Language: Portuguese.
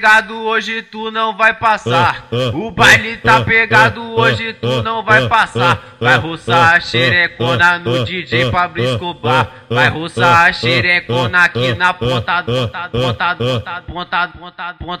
pegado, hoje tu não vai passar. O baile tá pegado, hoje tu não vai passar. Vai roçar a xerecona no DJ Pablo Escobar. Vai roçar a xerecona aqui na ponta, ponta, ponta, ponta, ponta, ponta, ponta.